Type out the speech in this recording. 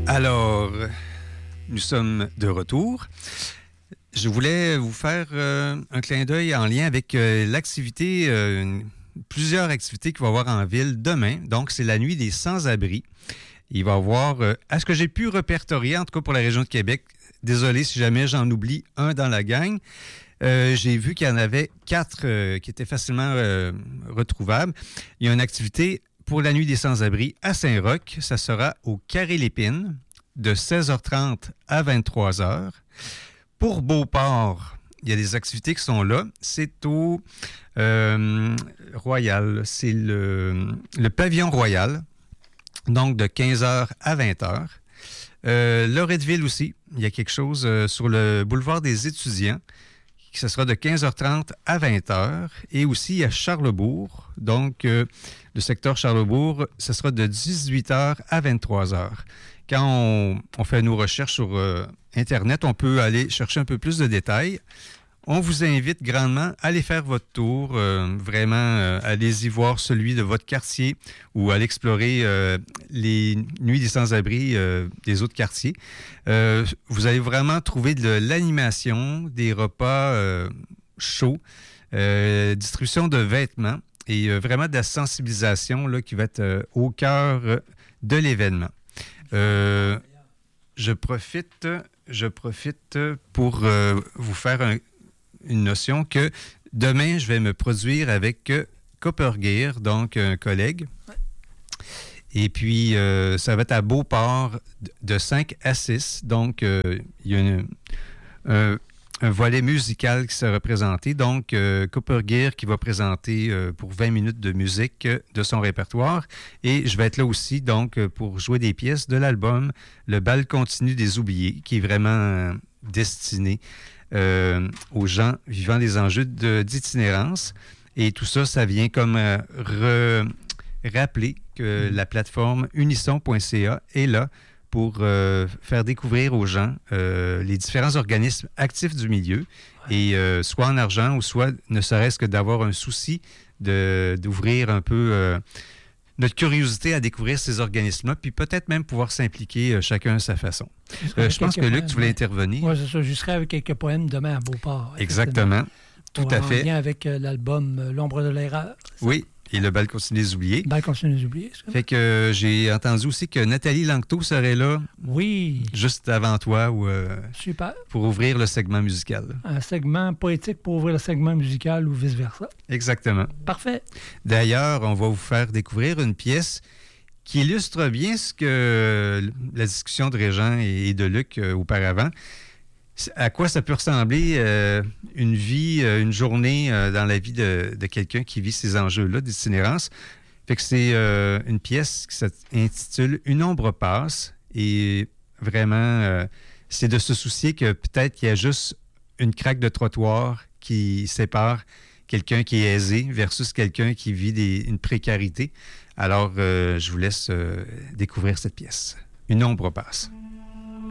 Alors, nous sommes de retour. Je voulais vous faire un clin d'œil en lien avec l'activité, plusieurs activités qu'il va y avoir en ville demain. Donc, c'est la nuit des sans-abri. Il va y avoir, à ce que j'ai pu répertorier, en tout cas pour la région de Québec, désolé si jamais j'en oublie un dans la gang, j'ai vu qu'il y en avait 4 qui étaient facilement retrouvables. Il y a une activité pour la nuit des sans-abri à Saint-Roch. Ça sera au Carré-Lépine de 16h30 à 23h. Pour Beauport, il y a des activités qui sont là. C'est au Royal. C'est le pavillon Royal, donc de 15h à 20h. Loretteville aussi, il y a quelque chose sur le boulevard des étudiants. Ce sera de 15h30 à 20h. Et aussi à Charlesbourg, donc le secteur Charlesbourg, ce sera de 18h à 23h. Quand on fait nos recherches sur Internet, on peut aller chercher un peu plus de détails. On vous invite grandement à aller faire votre tour. Vraiment, allez-y voir celui de votre quartier ou à explorer les nuits des sans-abri des autres quartiers. Vous allez vraiment trouver de l'animation, des repas chauds, distribution de vêtements et vraiment de la sensibilisation là, qui va être au cœur de l'événement. Je profite pour vous faire une notion que demain, je vais me produire avec Copper Gear, donc un collègue. Ouais. Et puis, ça va être à Beauport de 5 à 6. Donc, il y a un volet musical qui sera présenté. Donc, Copper Gear qui va présenter pour 20 minutes de musique de son répertoire. Et je vais être là aussi, donc, pour jouer des pièces de l'album Le bal continu des oubliés, qui est vraiment destiné aux gens vivant des enjeux d'itinérance. Et tout ça, ça vient comme rappeler que la plateforme unisson.ca est là pour faire découvrir aux gens les différents organismes actifs du milieu, et soit en argent ou soit ne serait-ce que d'avoir un souci d'ouvrir un peu notre curiosité à découvrir ces organismes-là, puis peut-être même pouvoir s'impliquer chacun à sa façon. Je pense que Luc, tu voulais intervenir. Oui, c'est ça. Je serai avec quelques poèmes demain à Beauport. Exactement. Tout à fait. En lien avec l'album L'ombre de l'erreur. Oui. Et le bal continu des oubliés. Le bal continu des oubliés. Fait que j'ai entendu aussi que Nathalie Langto serait là. Oui. Juste avant toi. Super. Pour ouvrir le segment musical. Un segment poétique pour ouvrir le segment musical ou vice-versa. Exactement. Parfait. D'ailleurs, on va vous faire découvrir une pièce qui illustre bien ce que la discussion de Régent et de Luc auparavant. À quoi ça peut ressembler une vie, une journée dans la vie de quelqu'un qui vit ces enjeux-là d'itinérance. Fait que c'est une pièce qui s'intitule « Une ombre passe » et vraiment, c'est de se soucier que peut-être qu'il y a juste une craque de trottoir qui sépare quelqu'un qui est aisé versus quelqu'un qui vit une précarité. Alors, je vous laisse découvrir cette pièce. « Une ombre passe ».